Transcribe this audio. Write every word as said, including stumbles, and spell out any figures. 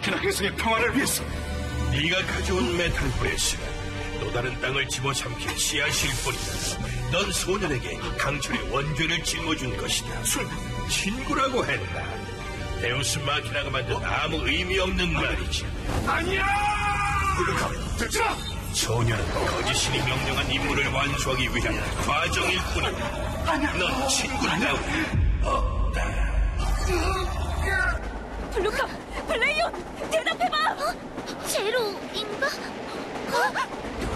특히나 행성의 평화를 위해서. 네가 가져온 메탈 브레스는 또 다른 땅을 집어삼킬 씨앗일 뿐이다. 넌 소년에게 강철의 원죄를 짊어준 것이다. 술, 친구라고 했나? 데우스 마키나가 만든 아무 의미 없는 말이지. 아니야! 물러가, 듣지마! 소년은 거짓신이 명령한 임무를 완수하기 위한 과정일 뿐이다. 넌 친구다운